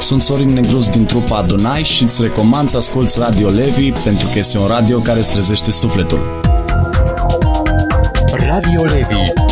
Sunt Sorin Negruz din trupa Adonai și îți recomand să asculți Radio Levi pentru că este un radio care îți trezește sufletul. Radio Levi